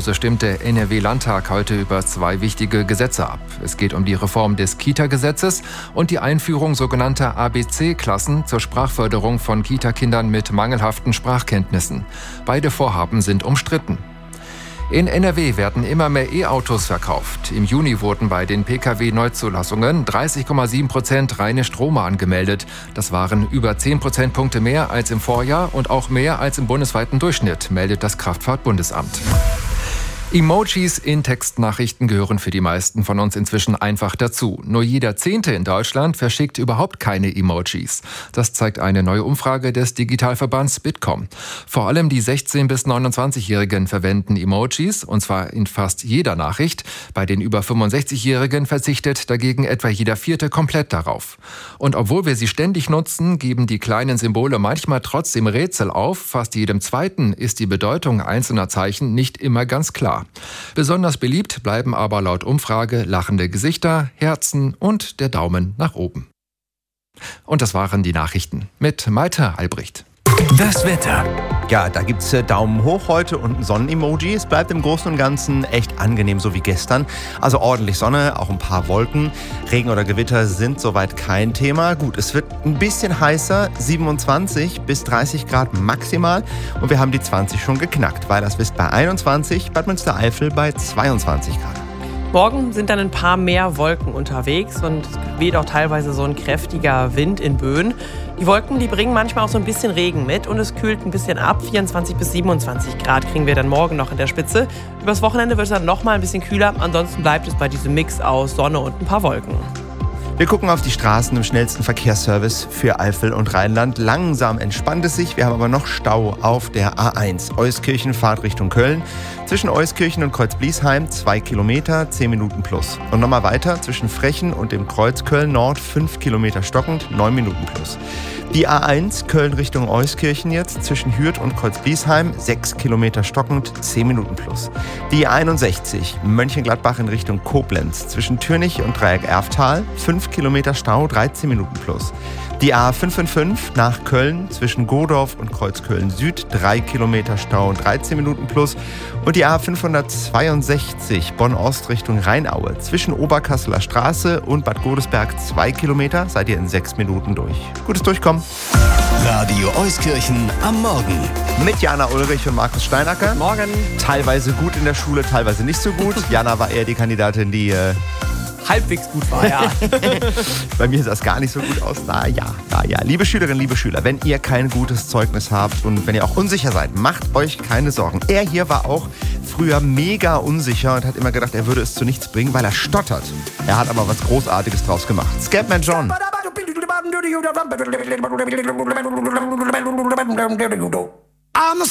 Sommerpause stimmt der NRW-Landtag heute über 2 wichtige Gesetze ab. Es geht um die Reform des Kita-Gesetzes und die Einführung sogenannter ABC-Klassen zur Sprachförderung von Kita-Kindern mit mangelhaften Sprachkenntnissen. Beide Vorhaben sind umstritten. In NRW werden immer mehr E-Autos verkauft. Im Juni wurden bei den Pkw-Neuzulassungen 30,7% reine Strome angemeldet. Das waren über 10 Prozentpunkte mehr als im Vorjahr und auch mehr als im bundesweiten Durchschnitt, meldet das Kraftfahrtbundesamt. Emojis in Textnachrichten gehören für die meisten von uns inzwischen einfach dazu. Nur jeder 10. in Deutschland verschickt überhaupt keine Emojis. Das zeigt eine neue Umfrage des Digitalverbands Bitkom. Vor allem die 16- bis 29-Jährigen verwenden Emojis, und zwar in fast jeder Nachricht. Bei den über 65-Jährigen verzichtet dagegen etwa jeder 4. komplett darauf. Und obwohl wir sie ständig nutzen, geben die kleinen Symbole manchmal trotzdem Rätsel auf. Fast jedem 2. ist die Bedeutung einzelner Zeichen nicht immer ganz klar. Besonders beliebt bleiben aber laut Umfrage lachende Gesichter, Herzen und der Daumen nach oben. Und das waren die Nachrichten mit Malte Albrecht. Das Wetter. Ja, da gibt's Daumen hoch heute und ein Sonnenemoji. Es bleibt im Großen und Ganzen echt angenehm, so wie gestern. Also ordentlich Sonne, auch ein paar Wolken. Regen oder Gewitter sind soweit kein Thema. Gut, es wird ein bisschen heißer, 27 bis 30 Grad maximal. Und wir haben die 20 schon geknackt. Weilerswist bei 21, Bad Münstereifel bei 22 Grad. Morgen sind dann ein paar mehr Wolken unterwegs und es weht auch teilweise so ein kräftiger Wind in Böen. Die Wolken, die bringen manchmal auch so ein bisschen Regen mit und es kühlt ein bisschen ab. 24 bis 27 Grad kriegen wir dann morgen noch in der Spitze. Übers Wochenende wird es dann noch mal ein bisschen kühler. Ansonsten bleibt es bei diesem Mix aus Sonne und ein paar Wolken. Wir gucken auf die Straßen im schnellsten Verkehrsservice für Eifel und Rheinland. Langsam entspannt es sich. Wir haben aber noch Stau auf der A1. Euskirchen, Fahrt Richtung Köln. Zwischen Euskirchen und Kreuzbliesheim 2 Kilometer, 10 Minuten plus. Und nochmal weiter zwischen Frechen und dem Kreuz Köln Nord 5 Kilometer stockend, 9 Minuten plus. Die A1 Köln Richtung Euskirchen jetzt zwischen Hürth und Kreuzbliesheim 6 Kilometer stockend, 10 Minuten plus. Die A61 Mönchengladbach in Richtung Koblenz zwischen Türnich und Dreieck Erftal 5 Kilometer Stau, 13 Minuten plus. Die A555 nach Köln zwischen Godorf und Kreuzköln Süd 3 Kilometer Stau, 13 Minuten plus. Und die A562 Bonn-Ost Richtung Rheinaue zwischen Oberkasseler Straße und Bad Godesberg 2 Kilometer, seid ihr in 6 Minuten durch. Gutes Durchkommen. Radio Euskirchen am Morgen. Mit Jana Ulrich und Markus Steinacker. Morgen. Teilweise gut in der Schule, teilweise nicht so gut. Jana war eher die Kandidatin, die Halbwegs gut war, ja. Bei mir sah es gar nicht so gut aus. Na ja. Liebe Schülerinnen, liebe Schüler, wenn ihr kein gutes Zeugnis habt und wenn ihr auch unsicher seid, macht euch keine Sorgen. Er hier war auch früher mega unsicher und hat immer gedacht, er würde es zu nichts bringen, weil er stottert. Er hat aber was Großartiges draus gemacht. Scatman John.